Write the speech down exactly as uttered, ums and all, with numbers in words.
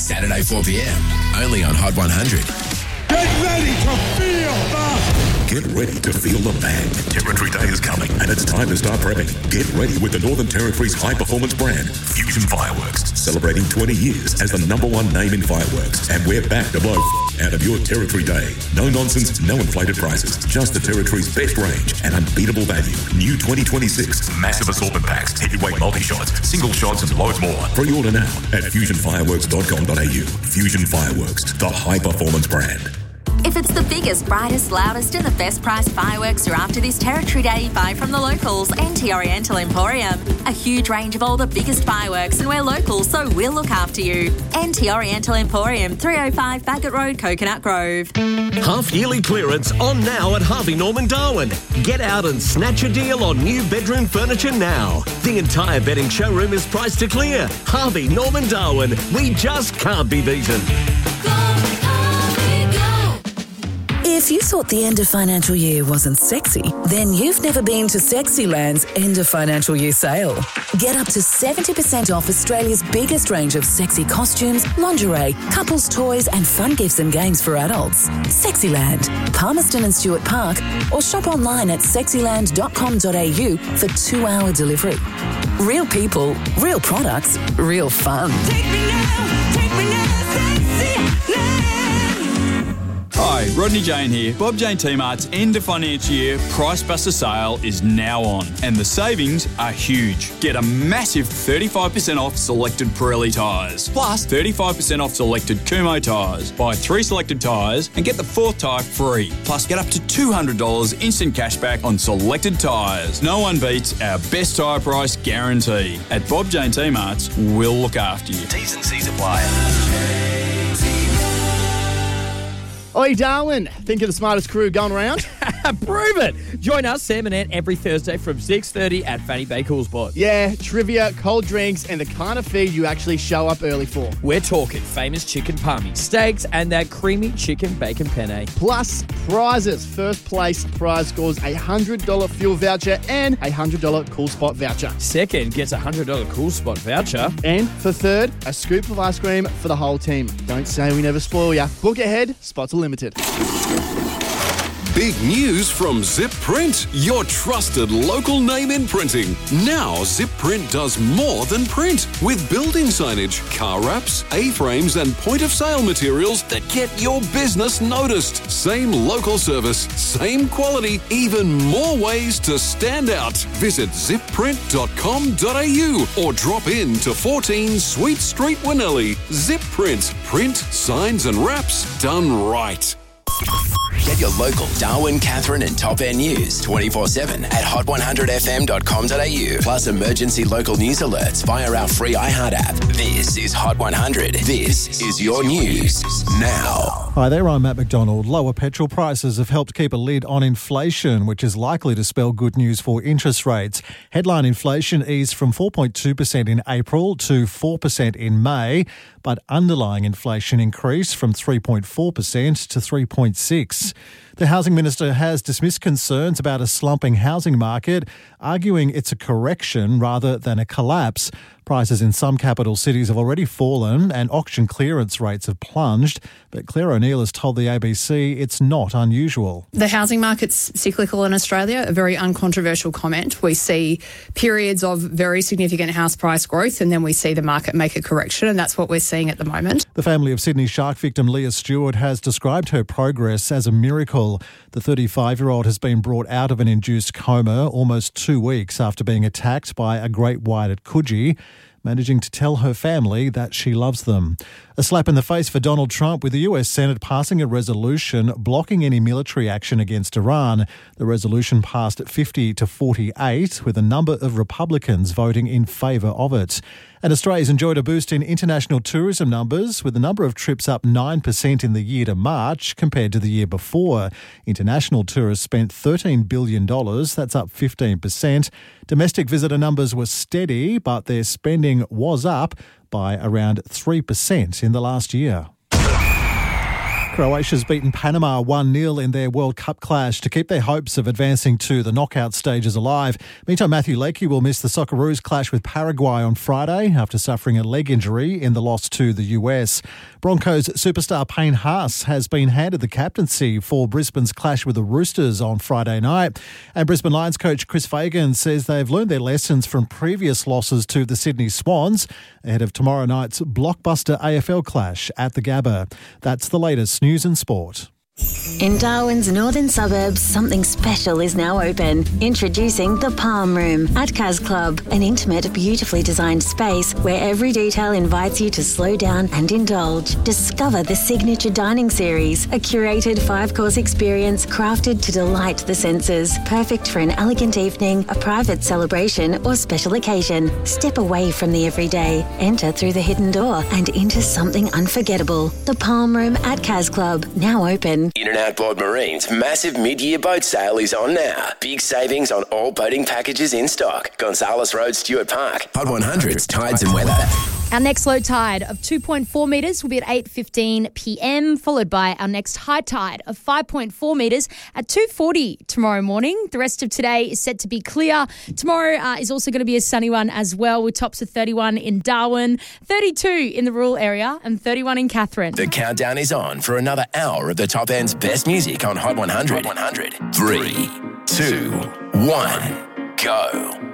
Saturday four p.m, only on Hot one hundred. Get ready to feel the... Get ready to feel the bang. Territory Day is coming, and it's time to start prepping. Get ready with the Northern Territory's high-performance brand, Fusion Fireworks, celebrating twenty years as the number one name in fireworks. And we're back to blow f- out of your Territory Day. No nonsense, no inflated prices. Just the Territory's best range and unbeatable value. New twenty twenty-six massive assortment packs, heavyweight multi-shots, single shots, and loads more. Pre-order now at fusion fireworks dot com dot a u. Fusion Fireworks, the high-performance brand. If it's the biggest, brightest, loudest and the best priced fireworks you're after this Territory Day, buy from the locals, N T Oriental Emporium. A huge range of all the biggest fireworks, and we're local, so we'll look after you. N T Oriental Emporium, three oh five Bagot Road, Coconut Grove. Half-yearly clearance on now at Harvey Norman Darwin. Get out and snatch a deal on new bedroom furniture now. The entire bedding showroom is priced to clear. Harvey Norman Darwin. We just can't be beaten. If you thought the end of financial year wasn't sexy, then you've never been to Sexyland's end of financial year sale. Get up to seventy percent off Australia's biggest range of sexy costumes, lingerie, couples toys and fun gifts and games for adults. Sexyland, Palmerston and Stewart Park, or shop online at sexyland dot com dot a u for two-hour delivery. Real people, real products, real fun. Take me now, take me now, Sexyland. Hi, Rodney Jane here. Bob Jane T-Mart's end of financial year Price Buster sale is now on, and the savings are huge. Get a massive thirty-five percent off selected Pirelli tyres, plus thirty-five percent off selected Kumho tyres. Buy three selected tyres and get the fourth tyre free. Plus, get up to two hundred dollars instant cashback on selected tyres. No one beats our best tyre price guarantee. At Bob Jane T-Mart's, we'll look after you. T's and C's apply. Oi, Darwin. Think you're the smartest crew going around? Prove it. Join us, Sam and Ant, every Thursday from six thirty at Fanny Bay Coolspot. Yeah, trivia, cold drinks, and the kind of feed you actually show up early for. We're talking famous chicken palmy, steaks, and that creamy chicken bacon penne. Plus prizes. First place prize scores a one hundred dollars fuel voucher and a one hundred dollars Cool Spot voucher. Second gets a one hundred dollars Cool Spot voucher. And for third, a scoop of ice cream for the whole team. Don't say we never spoil ya. Book ahead. Spots are limited. Big news from Zip Print, your trusted local name in printing. Now Zip Print does more than print with building signage, car wraps, A-frames and point-of-sale materials that get your business noticed. Same local service, same quality, even more ways to stand out. Visit zip print dot com dot a u or drop in to fourteen Sweet Street, Winnelly. Zip Print. Print, signs and wraps done right. Get your local Darwin, Catherine and Top Air news twenty-four seven at hot one hundred f m dot com dot a u. Plus emergency local news alerts via our free iHeart app. This is Hot one hundred. This is your news now. Hi there, I'm Matt McDonald. Lower petrol prices have helped keep a lid on inflation, which is likely to spell good news for interest rates. Headline inflation eased from four point two percent in April to four percent in May, but underlying inflation increased from three point four percent to three point six percent. The Housing Minister has dismissed concerns about a slumping housing market, arguing it's a correction rather than a collapse. Prices in some capital cities have already fallen and auction clearance rates have plunged, but Claire O'Neill has told the A B C it's not unusual. The housing market's cyclical in Australia, a very uncontroversial comment. We see periods of very significant house price growth and then we see the market make a correction, and that's what we're seeing at the moment. The family of Sydney shark victim Leah Stewart has described her progress as a miracle. The thirty-five-year-old has been brought out of an induced coma almost two weeks after being attacked by a great white at Coogee, managing to tell her family that she loves them. A slap in the face for Donald Trump, with the U S Senate passing a resolution blocking any military action against Iran. The resolution passed at fifty to forty-eight, with a number of Republicans voting in favour of it. And Australia's enjoyed a boost in international tourism numbers, with the number of trips up nine percent in the year to March compared to the year before. International tourists spent thirteen billion dollars, that's up fifteen percent. Domestic visitor numbers were steady, but their spending was up by around three percent in the last year. Croatia's beaten Panama one nil in their World Cup clash to keep their hopes of advancing to the knockout stages alive. Meantime, Matthew Leckie will miss the Socceroos' clash with Paraguay on Friday after suffering a leg injury in the loss to the U S. Broncos superstar Payne Haas has been handed the captaincy for Brisbane's clash with the Roosters on Friday night. And Brisbane Lions coach Chris Fagan says they've learned their lessons from previous losses to the Sydney Swans ahead of tomorrow night's blockbuster A F L clash at the Gabba. That's the latest news and sport. In Darwin's northern suburbs, something special is now open. Introducing the Palm Room at Cas Club, an intimate, beautifully designed space where every detail invites you to slow down and indulge. Discover the Signature Dining Series, a curated five-course experience crafted to delight the senses. Perfect for an elegant evening, a private celebration or special occasion. Step away from the everyday, enter through the hidden door and into something unforgettable. The Palm Room at Cas Club, now open. In and Outboard Marine's massive mid-year boat sale is on now. Big savings on all boating packages in stock. Gonzales Road, Stuart Park. Hot one hundred's Tides and Weather. Our next low tide of two point four metres will be at eight fifteen p m, followed by our next high tide of five point four metres at two forty tomorrow morning. The rest of today is set to be clear. Tomorrow uh, is also going to be a sunny one as well, with tops of thirty-one in Darwin, thirty-two in the rural area and thirty-one in Katherine. The countdown is on for another hour of the top end's best music on Hot one hundred. Hot one hundred. Three, two, one, go.